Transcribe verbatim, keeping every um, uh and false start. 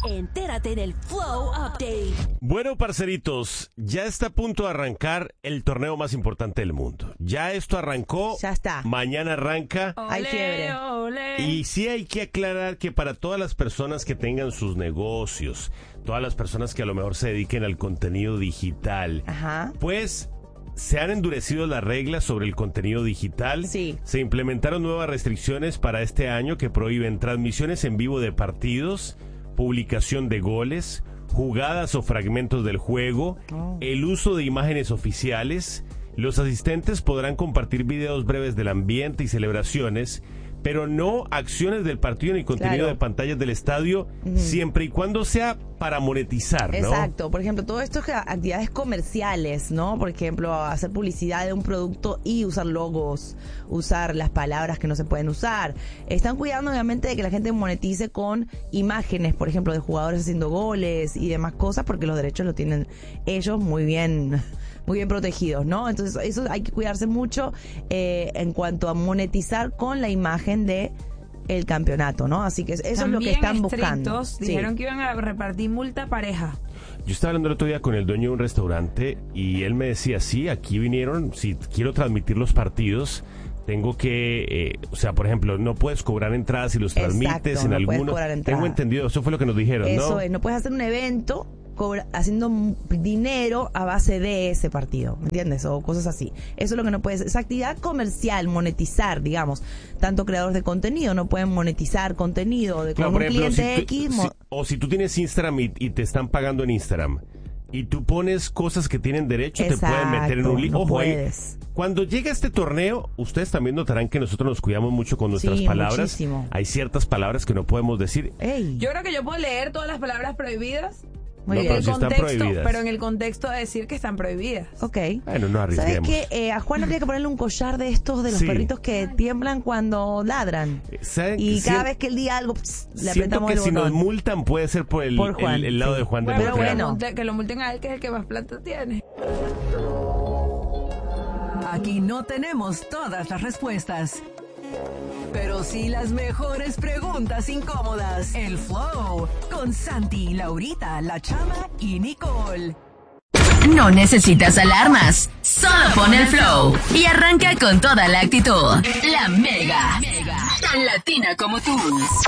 Entérate en el Flow Update. Bueno, parceritos, ya está a punto de arrancar el torneo más importante del mundo. Ya esto arrancó. Ya está. Mañana arranca. Hay fiebre. Ole. Y sí hay que aclarar que para todas las personas que tengan sus negocios, todas las personas que a lo mejor se dediquen al contenido digital, Ajá. pues se han endurecido las reglas sobre el contenido digital. Sí. Se implementaron nuevas restricciones para este año que prohíben transmisiones en vivo de partidos, publicación de goles, jugadas o fragmentos del juego, Oh. el uso de imágenes oficiales. Los asistentes podrán compartir videos breves del ambiente y celebraciones, pero no acciones del partido ni contenido Claro. de pantallas del estadio, Ujú. siempre y cuando sea para monetizar, ¿no? Exacto, por ejemplo, todo esto es actividades comerciales, ¿no? Por ejemplo, hacer publicidad de un producto y usar logos, usar las palabras que no se pueden usar. Están cuidando obviamente de que la gente monetice con imágenes, por ejemplo, de jugadores haciendo goles y demás cosas, porque los derechos lo tienen ellos muy bien, muy bien protegidos, ¿no? Entonces eso hay que cuidarse mucho eh, en cuanto a monetizar con la imagen de el campeonato, ¿no? Así que eso es lo que También están buscando. estrictos, Sí. dijeron que iban a repartir multa pareja. Yo estaba hablando el otro día con el dueño de un restaurante y él me decía, sí, aquí vinieron, si quiero transmitir los partidos, tengo que, eh, o sea, por ejemplo, no puedes cobrar entradas si los Exacto, transmites en no puedes algunos. cobrar entrada. Tengo entendido, eso fue lo que nos dijeron, Eso ¿no? es, no puedes hacer un evento cobra- haciendo m- dinero a base de ese partido, ¿me entiendes? O cosas así. Eso es lo que no puedes, es actividad comercial, monetizar, digamos. Tanto creadores de contenido no pueden monetizar contenido de Claro, con por un ejemplo, cliente si tú- X. si- mo- o si tú tienes Instagram y, y te están pagando en Instagram y tú pones cosas que tienen derecho, te pueden meter en un lío. no Ojo ahí. puedes. Cuando llega este torneo, ustedes también notarán que nosotros nos cuidamos mucho con nuestras Sí, palabras. muchísimo. Hay ciertas palabras que no podemos decir. Ey, Yo creo que yo puedo leer todas las palabras prohibidas. muy No, bien. pero El sí están contexto, prohibidas. pero en el contexto de decir que están prohibidas. Ok. Bueno, no ¿Sabes arriesguemos. qué? Eh, a Juan habría que ponerle un collar de estos de los Sí. perritos que tiemblan cuando ladran. ¿Saben? Y cada Sien- vez que él diga algo, pss, le Siento apretamos que el si botón. nos multan puede ser por el, Por Juan, el- el lado sí. de Juan de Bueno, Pero que, Montreal. lo bueno. monte- que lo multen a él, que es el que más plata tiene. Aquí no tenemos todas las respuestas, pero sí las mejores preguntas incómodas. El Flow con Santi, Laurita, La Chama y Nicole. No necesitas alarmas, solo pon el flow y arranca con toda la actitud. La Mega, tan latina como tú.